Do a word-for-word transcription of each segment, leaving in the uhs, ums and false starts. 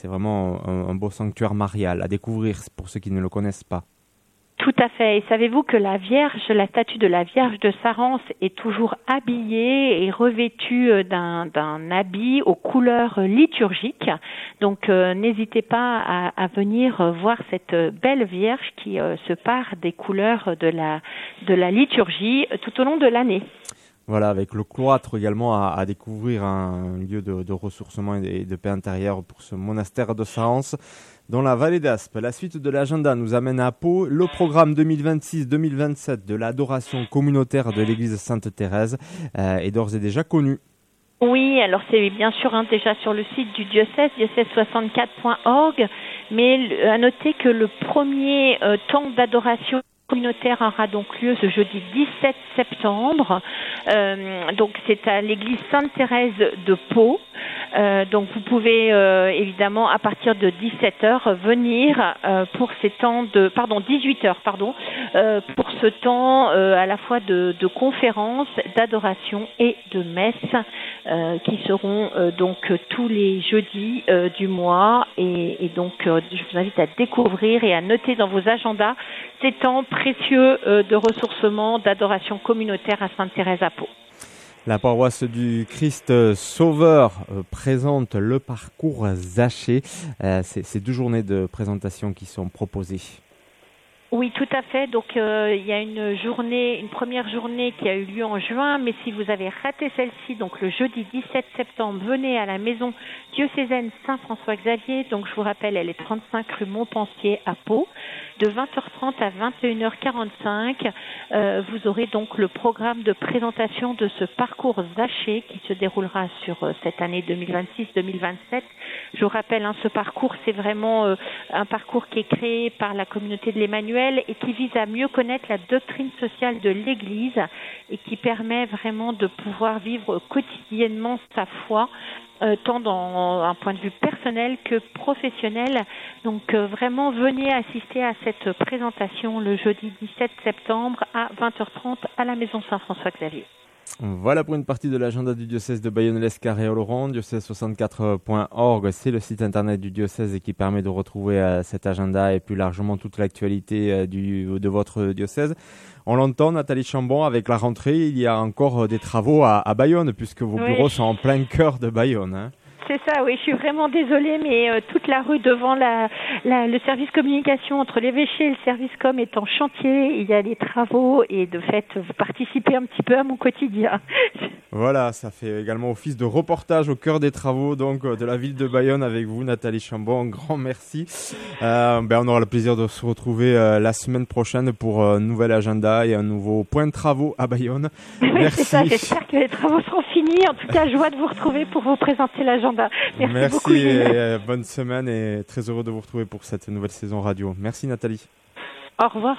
c'est vraiment un, un beau sanctuaire marial à découvrir pour ceux qui ne le connaissent pas. Tout à fait. Et savez-vous que la Vierge, la statue de la Vierge de Sarance est toujours habillée et revêtue d'un, d'un habit aux couleurs liturgiques. Donc euh, n'hésitez pas à, à venir voir cette belle Vierge qui euh, se pare des couleurs de la, de la liturgie tout au long de l'année. Voilà, avec le cloître également à, à découvrir un lieu de, de ressourcement et de paix intérieure pour ce monastère de Sarance dans la vallée d'Aspe. La suite de l'agenda nous amène à Pau. Le programme deux mille vingt-six deux mille vingt-sept de l'adoration communautaire de l'église Sainte-Thérèse euh, est d'ores et déjà connu. Oui, alors c'est bien sûr hein, déjà sur le site du diocèse, diocèse soixante-quatre point org, mais à noter que le premier euh, temps d'adoration communautaire aura donc lieu ce jeudi dix-sept septembre. Euh, donc c'est à l'église Sainte-Thérèse de Pau. Euh, donc vous pouvez euh, évidemment à partir de dix-sept heures venir euh, pour ces temps de pardon dix-huit heures pardon euh, pour ce temps euh, à la fois de, de conférences, d'adoration et de messe euh, qui seront euh, donc tous les jeudis euh, du mois et, et donc euh, je vous invite à découvrir et à noter dans vos agendas ces temps précieux euh, de ressourcement, d'adoration communautaire à Sainte-Thérèse à Pau. La paroisse du Christ Sauveur euh, présente le parcours Zaché. Euh, c'est, c'est deux journées de présentation qui sont proposées. Oui, tout à fait. Donc, euh, il y a une journée, une première journée qui a eu lieu en juin, mais si vous avez raté celle-ci, donc le jeudi dix-sept septembre, venez à la maison diocésaine Saint-François-Xavier. Donc, je vous rappelle, elle est trente-cinq rue Montpensier à Pau. De vingt heures trente à vingt et une heures quarante-cinq, euh, vous aurez donc le programme de présentation de ce parcours Zaché qui se déroulera sur euh, cette année deux mille vingt-six deux mille vingt-sept. Je vous rappelle, hein, ce parcours, c'est vraiment euh, un parcours qui est créé par la communauté de l'Emmanuel et qui vise à mieux connaître la doctrine sociale de l'Église et qui permet vraiment de pouvoir vivre quotidiennement sa foi, euh, tant dans un point de vue personnel que professionnel. Donc euh, vraiment, venez assister à cette présentation le jeudi dix-sept septembre à vingt heures trente à la maison Saint-François-Xavier. Voilà pour une partie de l'agenda du diocèse de Bayonne-Lescar-et-Oloron. diocèse soixante-quatre point org, c'est le site internet du diocèse et qui permet de retrouver euh, cet agenda et plus largement toute l'actualité euh, du, de votre diocèse. On l'entend, Nathalie Chambon, avec la rentrée, il y a encore euh, des travaux à, à Bayonne puisque vos oui. bureaux sont en plein cœur de Bayonne. Hein. C'est ça, oui, je suis vraiment désolée, mais euh, toute la rue devant la, la, le service communication entre l'évêché et le service com est en chantier, il y a des travaux et de fait, vous participez un petit peu à mon quotidien. Voilà, ça fait également office de reportage au cœur des travaux donc de la ville de Bayonne avec vous, Nathalie Chambon, un grand merci. Euh, ben, on aura le plaisir de se retrouver euh, la semaine prochaine pour un nouvel agenda et un nouveau point de travaux à Bayonne. Oui, merci. C'est ça, j'espère que les travaux seront finis. En tout cas, joie de vous retrouver pour vous présenter l'agenda. Merci, Merci beaucoup. et euh, bonne semaine et très heureux de vous retrouver pour cette nouvelle saison radio. Merci Nathalie. Au revoir.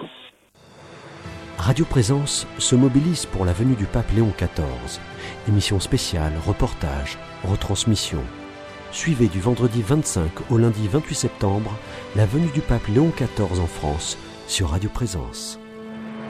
Radio Présence se mobilise pour la venue du pape Léon quatorze. Émission spéciale, reportage, retransmission. Suivez du vendredi vingt-cinq au lundi vingt-huit septembre la venue du pape Léon quatorze en France sur Radio Présence.